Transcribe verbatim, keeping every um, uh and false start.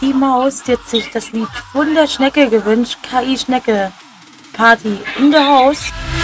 Die Maus, die hat sich das Lied von der Schnecke gewünscht. K I Schnecke. Party in the house.